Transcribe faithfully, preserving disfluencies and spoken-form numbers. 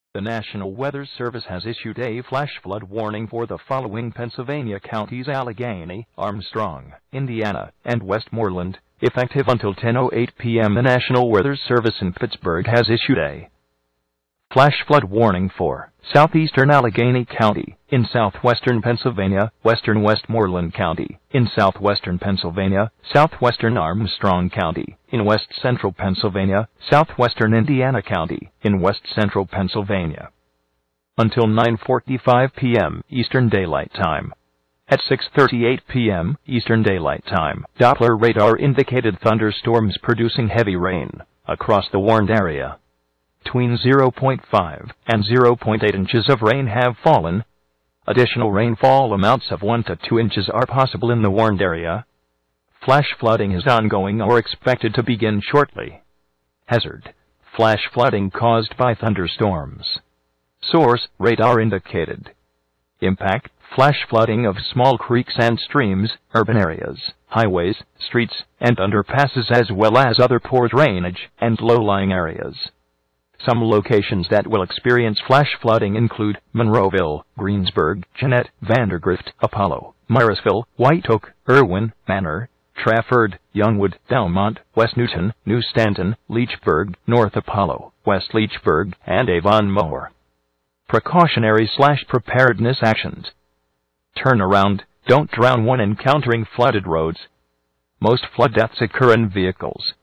The National Weather Service has issued a flash flood warning for the following Pennsylvania counties: Allegheny, Armstrong, Indiana, and Westmoreland, effective until ten oh eight p m The National Weather Service in Pittsburgh has issued a flash flood warning for southeastern Allegheny County, in southwestern Pennsylvania, western Westmoreland County, in southwestern Pennsylvania, southwestern Armstrong County, in west central Pennsylvania, southwestern Indiana County, in west central Pennsylvania. Until nine forty-five p m Eastern Daylight Time. At six thirty-eight p m Eastern Daylight Time, Doppler radar indicated thunderstorms producing heavy rain across the warned area. Between zero point five and zero point eight inches of rain have fallen. Additional rainfall amounts of one to two inches are possible in the warned area. Flash flooding is ongoing or expected to begin shortly. Hazard: flash flooding caused by thunderstorms. Source: radar indicated. Impact: flash flooding of small creeks and streams, urban areas, highways, streets, and underpasses, as well as other poor drainage and low-lying areas. Some locations that will experience flash flooding include Monroeville, Greensburg, Jeanette, Vandergrift, Apollo, Morrisville, White Oak, Irwin, Manor, Trafford, Youngwood, Delmont, West Newton, New Stanton, Leechburg, North Apollo, West Leechburg, and Avon Moore. Precautionary slash preparedness actions. Turn around, don't drown when encountering flooded roads. Most flood deaths occur in vehicles